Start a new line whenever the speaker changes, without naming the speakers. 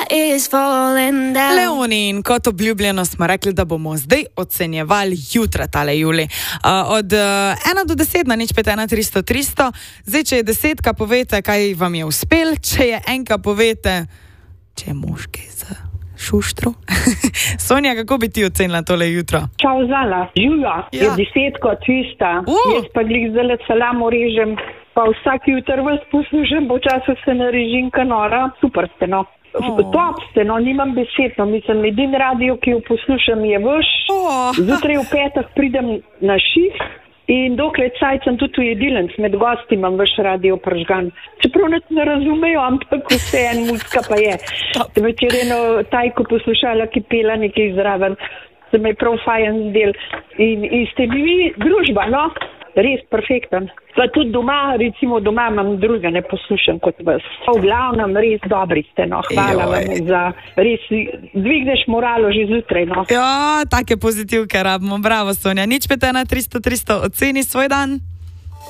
Leoni, in kot obljubljeno smo rekli, da bomo zdaj ocenjevali jutra tale Juli. Od 1 do 10 na 051 300 300. Zdaj, če je 10, povete, kaj vam je uspel, če je 1, povete, če je moški za šuštru. Sonja, kako bi ti ocenila tole jutro?
Čau, Zala. Živjo, je 10 čista. Jaz pa glih zdaj salamo režem, pa vsak jutr vas poslušam, počasno se narežim kanora. Super ste, no. Top ste, no, nimam besed, no, mislim, edin radio, ki jo poslušam, je vaš. Zjutraj v petah pridem na šiht in dokler cajt sem tudi v jedilnic, med gosti imam vaš radio pržgan. Čeprav ne razumejo, ampak vse en muzika pa je. Večer eno tajko poslušala, ki pela nekaj zraven, se me je prav fajen zdel. In ste bili družba, no, res perfekten. Pa tudi doma, recimo doma imam druga, ne poslušam kot vas. V glavnem res dobri ste, no. Hvala vam za res, dvigneš moralo že zjutraj, no.
Ja, take pozitivke rabimo, bravo Sonja. 051 300 300, oceni svoj dan.